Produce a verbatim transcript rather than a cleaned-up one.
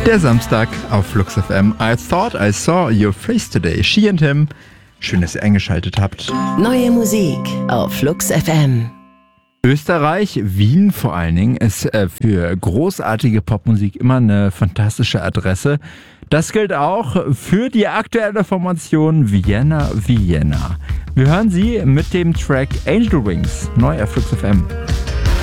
Der Samstag auf Flux F M. I thought I saw your face today. She and him. Schön, dass ihr eingeschaltet habt. Neue Musik auf Flux F M. Österreich, Wien vor allen Dingen, ist äh, für großartige Popmusik immer eine fantastische Adresse. Das gilt auch für die aktuelle Formation Vienna Vienna. Wir hören sie mit dem Track Angel Wings, neu auf Flux F M.